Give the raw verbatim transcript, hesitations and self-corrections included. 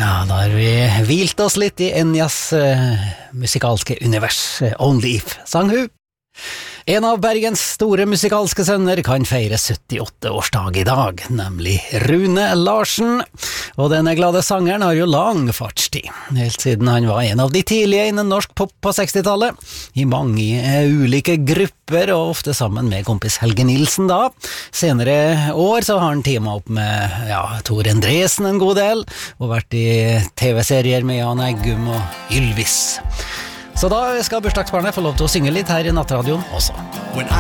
Ja, da har vi hvilt oss litt i Enyas uh, musikalske univers. Only If, sang hun. En av Bergens store musikalske sønner kan feire syttiåtte-årsdag i dag, nemlig Rune Larsen. Og denne glade sangeren har jo lang fartstid, helt siden han var en av de tidlige innen norsk pop på sekstitallet, i mange ulike grupper, og ofte sammen med kompis Helge Nilsen da. Senere år så har han teamet opp med ja, Tor Endresen en god del, og vært i T V-serier med Jan Eggum og Ylvis. Så da skal bursdagsbarnet få lov til å synge litt her i Nattradioen også.